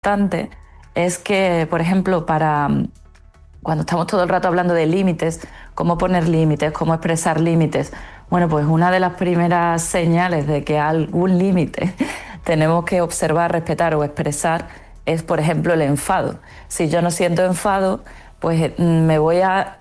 importante es que, por ejemplo, cuando estamos todo el rato hablando de límites, cómo poner límites, cómo expresar límites, bueno, pues una de las primeras señales de que algún límite tenemos que observar, respetar o expresar es, por ejemplo, el enfado. Si yo no siento enfado, pues me voy a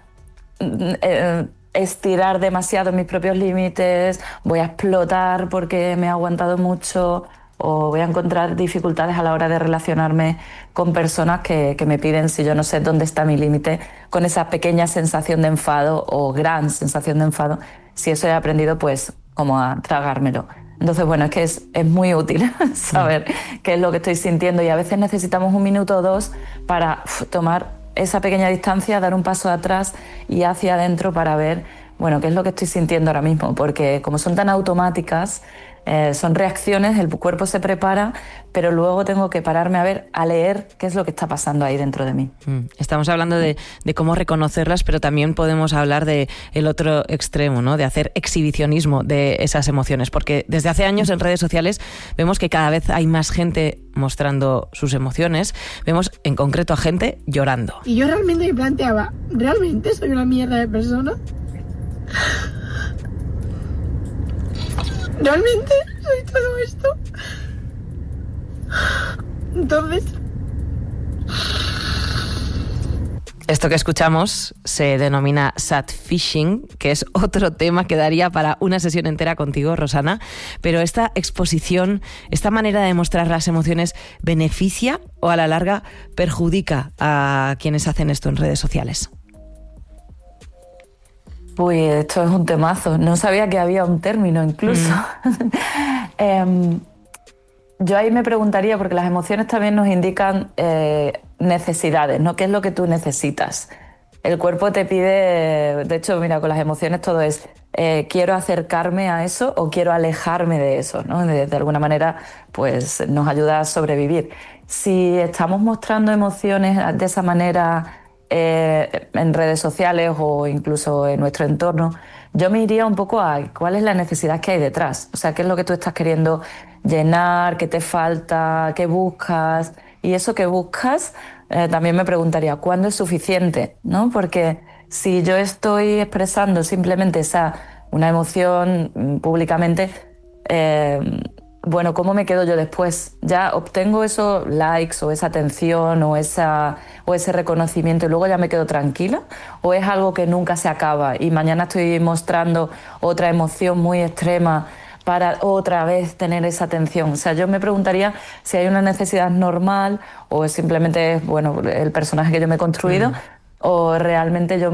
estirar demasiado mis propios límites, voy a explotar porque me he aguantado mucho, o voy a encontrar dificultades a la hora de relacionarme con personas que me piden, si yo no sé dónde está mi límite, con esa pequeña sensación de enfado o gran sensación de enfado, si eso he aprendido, pues como a tragármelo. Entonces, bueno, es que es muy útil saber qué es lo que estoy sintiendo, y a veces necesitamos 1 minuto o 2 para tomar esa pequeña distancia, dar un paso atrás y hacia adentro para ver, bueno, qué es lo que estoy sintiendo ahora mismo, porque como son tan automáticas, son reacciones, el cuerpo se prepara, pero luego tengo que pararme a leer qué es lo que está pasando ahí dentro de mí. Estamos hablando de cómo reconocerlas, pero también podemos hablar de el otro extremo, ¿no? De hacer exhibicionismo de esas emociones, porque desde hace años en redes sociales vemos que cada vez hay más gente mostrando sus emociones, vemos en concreto a gente llorando. Y yo realmente me planteaba, ¿realmente soy una mierda de persona? ¿Realmente soy todo esto? Entonces... Esto que escuchamos se denomina sad fishing, que es otro tema que daría para una sesión entera contigo, Rosana. Pero esta exposición, esta manera de mostrar las emociones, ¿beneficia o a la larga perjudica a quienes hacen esto en redes sociales? Uy, esto es un temazo. No sabía que había un término incluso. Yo ahí me preguntaría, porque las emociones también nos indican necesidades, ¿no? ¿Qué es lo que tú necesitas? El cuerpo te pide, de hecho, mira, con las emociones todo es quiero acercarme a eso o quiero alejarme de eso, ¿no? De alguna manera, pues nos ayuda a sobrevivir. Si estamos mostrando emociones de esa manera en redes sociales o incluso en nuestro entorno, yo me iría un poco a cuál es la necesidad que hay detrás. O sea, qué es lo que tú estás queriendo llenar, qué te falta, qué buscas. Y eso que buscas, también me preguntaría, ¿cuándo es suficiente? ¿No? Porque si yo estoy expresando simplemente una emoción públicamente, bueno, ¿cómo me quedo yo después? ¿Ya obtengo esos likes o esa atención o ese reconocimiento y luego ya me quedo tranquila? ¿O es algo que nunca se acaba y mañana estoy mostrando otra emoción muy extrema para otra vez tener esa atención? O sea, yo me preguntaría si hay una necesidad normal o simplemente es, bueno, el personaje que yo me he construido, o realmente yo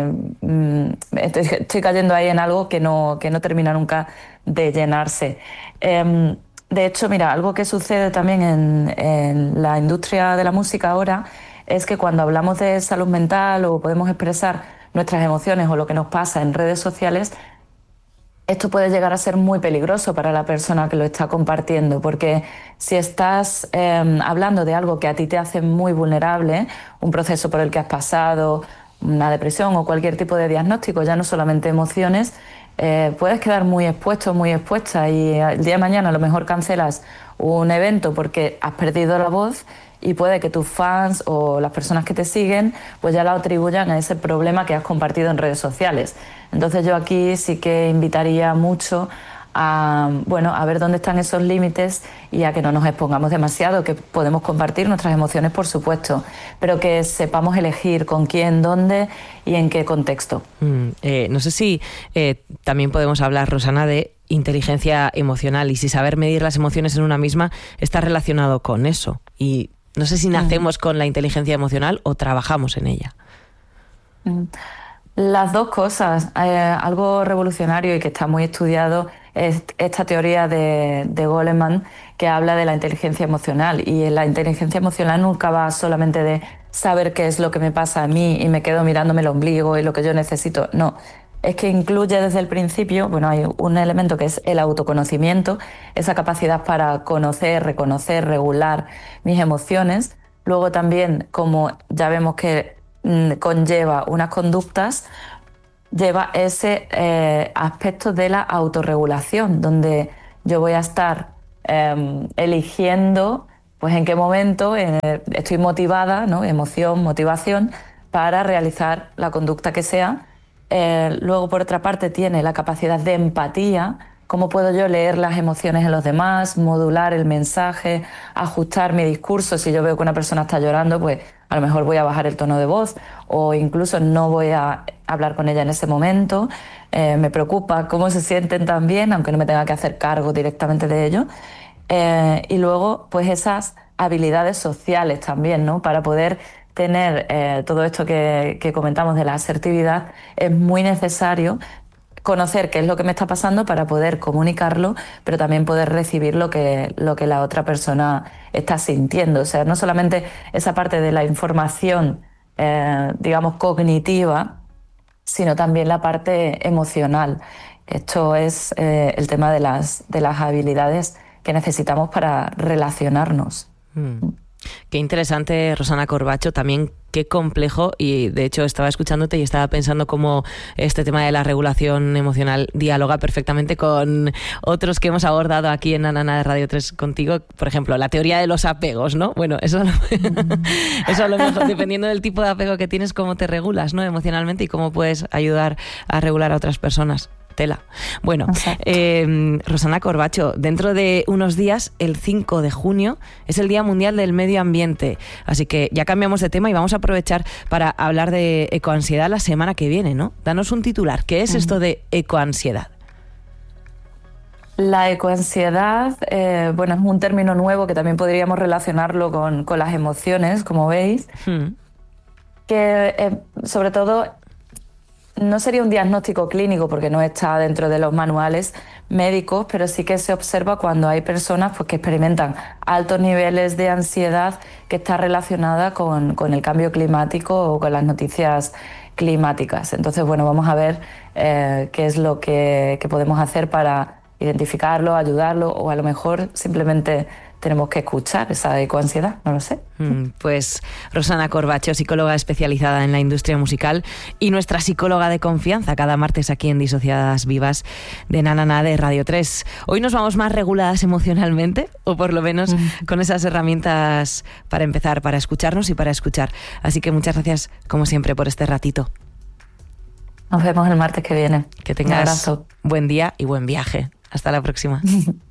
estoy cayendo ahí en algo que no termina nunca de llenarse. De hecho, mira, algo que sucede también en la industria de la música ahora es que cuando hablamos de salud mental o podemos expresar nuestras emociones o lo que nos pasa en redes sociales, esto puede llegar a ser muy peligroso para la persona que lo está compartiendo, porque si estás hablando de algo que a ti te hace muy vulnerable, un proceso por el que has pasado, una depresión o cualquier tipo de diagnóstico, ya no solamente emociones, puedes quedar muy expuesto, muy expuesta, y el día de mañana a lo mejor cancelas un evento porque has perdido la voz y puede que tus fans o las personas que te siguen pues ya lo atribuyan a ese problema que has compartido en redes sociales. Entonces yo aquí sí que invitaría mucho a ver dónde están esos límites y a que no nos expongamos demasiado, que podemos compartir nuestras emociones, por supuesto, pero que sepamos elegir con quién, dónde y en qué contexto. No sé si también podemos hablar, Rosana, de inteligencia emocional y si saber medir las emociones en una misma está relacionado con eso. Y no sé si nacemos con la inteligencia emocional o trabajamos en ella. Las dos cosas. Algo revolucionario y que está muy estudiado es esta teoría de Goleman, que habla de la inteligencia emocional. Y la inteligencia emocional nunca va solamente de saber qué es lo que me pasa a mí y me quedo mirándome el ombligo y lo que yo necesito. No, es que incluye desde el principio, bueno, hay un elemento que es el autoconocimiento, esa capacidad para conocer, reconocer, regular mis emociones. Luego también, como ya vemos que conlleva unas conductas, lleva ese aspecto de la autorregulación, donde yo voy a estar eligiendo pues en qué momento estoy motivada, ¿no? Emoción, motivación, para realizar la conducta que sea. Luego, por otra parte, tiene la capacidad de empatía. ¿Cómo puedo yo leer las emociones en los demás, modular el mensaje, ajustar mi discurso? Si yo veo que una persona está llorando, pues a lo mejor voy a bajar el tono de voz o incluso no voy a hablar con ella en ese momento. Me preocupa cómo se sienten también, aunque no me tenga que hacer cargo directamente de ello. Y luego, pues esas habilidades sociales también, ¿no? Para poder tener todo esto que comentamos de la asertividad, es muy necesario conocer qué es lo que me está pasando para poder comunicarlo, pero también poder recibir lo que la otra persona está sintiendo. O sea, no solamente esa parte de la información, digamos, cognitiva, sino también la parte emocional. Esto es el tema de las habilidades que necesitamos para relacionarnos. Qué interesante, Rosana Corbacho, también qué complejo, y de hecho estaba escuchándote y estaba pensando cómo este tema de la regulación emocional dialoga perfectamente con otros que hemos abordado aquí en Nana de Radio 3 contigo, por ejemplo, la teoría de los apegos, ¿no? Bueno, eso a lo mejor, dependiendo del tipo de apego que tienes, cómo te regulas, ¿no? Emocionalmente, y cómo puedes ayudar a regular a otras personas. Tela. Bueno, Rosana Corbacho, dentro de unos días, el 5 de junio, es el Día Mundial del Medio Ambiente. Así que ya cambiamos de tema y vamos a aprovechar para hablar de ecoansiedad la semana que viene, ¿no? Danos un titular. ¿Qué es esto de ecoansiedad? La ecoansiedad, bueno, es un término nuevo que también podríamos relacionarlo con las emociones, como veis, que sobre todo no sería un diagnóstico clínico porque no está dentro de los manuales médicos, pero sí que se observa cuando hay personas pues, que experimentan altos niveles de ansiedad que está relacionada con el cambio climático o con las noticias climáticas. Entonces, bueno, vamos a ver qué es lo que podemos hacer para identificarlo, ayudarlo, o a lo mejor simplemente tenemos que escuchar esa ecoansiedad, no lo sé. Pues Rosana Corbacho, psicóloga especializada en la industria musical y nuestra psicóloga de confianza cada martes aquí en Disociadas Vivas de Nana de Radio 3. Hoy nos vamos más reguladas emocionalmente, o por lo menos con esas herramientas para empezar, para escucharnos y para escuchar. Así que muchas gracias, como siempre, por este ratito. Nos vemos el martes que viene. Que tengas buen día y buen viaje. Hasta la próxima.